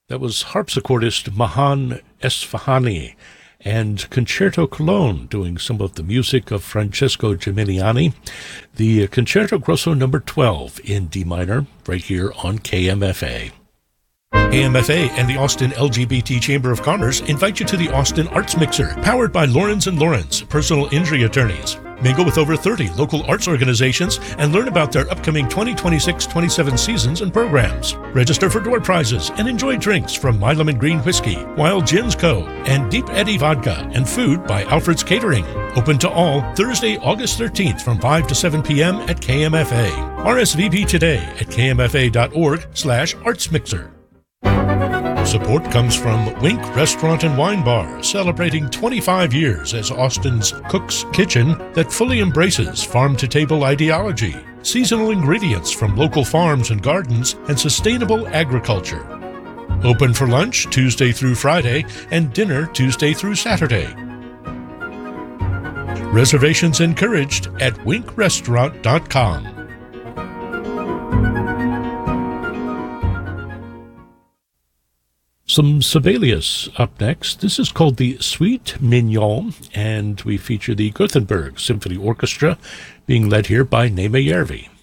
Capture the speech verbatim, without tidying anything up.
That was harpsichordist Mahan Esfahani and Concerto Cologne doing some of the music of Francesco Geminiani. The Concerto Grosso number twelve in D minor, right here on K M F A. K M F A and the Austin L G B T Chamber of Commerce invite you to the Austin Arts Mixer, powered by Lawrence and Lawrence, personal injury attorneys. Mingle with over thirty local arts organizations and learn about their upcoming twenty twenty-six twenty-seven seasons and programs. Register for door prizes and enjoy drinks from My Lemon Green Whiskey, Wild Gins Co., and Deep Eddy Vodka, and food by Alfred's Catering. Open to all Thursday, August thirteenth from five to seven p.m. at K M F A. R S V P today at k m f a dot org slash artsmixer. Support comes from Wink Restaurant and Wine Bar, celebrating twenty-five years as Austin's Cook's Kitchen that fully embraces farm-to-table ideology, seasonal ingredients from local farms and gardens, and sustainable agriculture. Open for lunch Tuesday through Friday and dinner Tuesday through Saturday. Reservations encouraged at wink restaurant dot com. Some Sibelius up next. This is called the Suite Mignon, and we feature the Gothenburg Symphony Orchestra being led here by Nema Järvi.